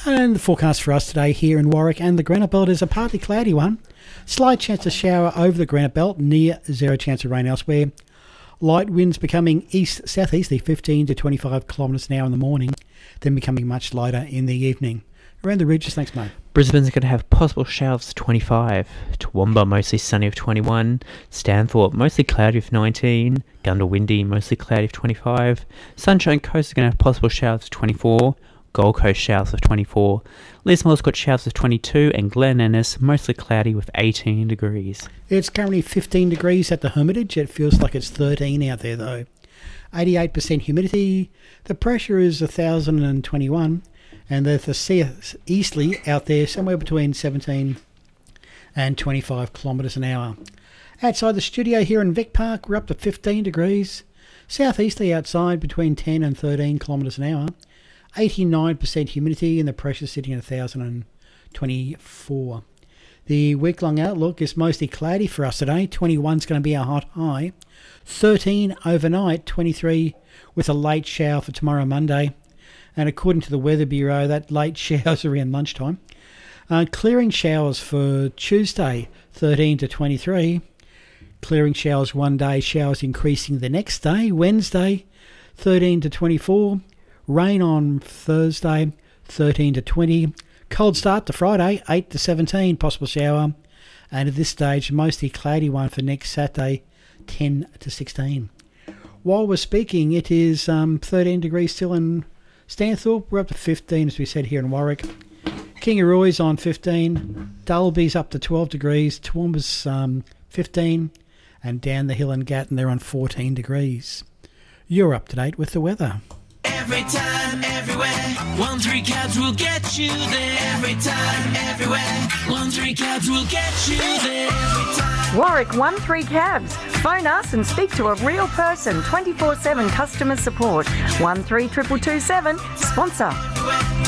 And the forecast for us today here in Warwick and the Granite Belt is a partly cloudy one. Slight chance of shower over the Granite Belt, near zero chance of rain elsewhere. Light winds becoming east-southeasterly 15 to 25 kilometres an hour in the morning, then becoming much lighter in the evening. Around the ridges, thanks mate. Brisbane's going to have possible showers of 25. Toowoomba mostly sunny of 21. Stanthorpe mostly cloudy of 19. Gundawindi mostly cloudy of 25. Sunshine Coast is going to have possible showers of 24. Gold Coast showers of 24. Lismore's got showers of 22, and Glen Innes mostly cloudy with 18 degrees. It's currently 15 degrees at the Hermitage. It feels like it's 13 out there though. 88% humidity. The pressure is 1,021, and there's the sea easterly out there somewhere between 17 and 25 kilometres an hour. Outside the studio here in Vic Park, we're up to 15 degrees. Southeasterly outside between 10 and 13 kilometres an hour. 89% humidity, and the pressure sitting at 1,024. The week-long outlook is mostly cloudy for us today. 21 is going to be our hot high. 13 overnight, 23 with a late shower for tomorrow Monday. And according to the Weather Bureau, that late showers around lunchtime. Clearing showers for Tuesday, 13 to 23. Clearing showers one day, showers increasing the next day. Wednesday, 13 to 24. Rain on Thursday, 13 to 20. Cold start to Friday, 8 to 17, possible shower. And at this stage, mostly cloudy one for next Saturday, 10 to 16. While we're speaking, it is 13 degrees still in Stanthorpe. We're up to 15, as we said, here in Warwick. Kingaroy's on 15. Dalby's up to 12 degrees. Toowoomba's 15. And down the hill in Gatton, they're on 14 degrees. You're up to date with the weather. Every time, everywhere, 1-3 cabs will get you there. Every time, everywhere, 1-3 cabs will get you there. Every time. Warwick 1-3 cabs. Phone us and speak to a real person. 24/7 customer support. 132227. Sponsor. Everywhere,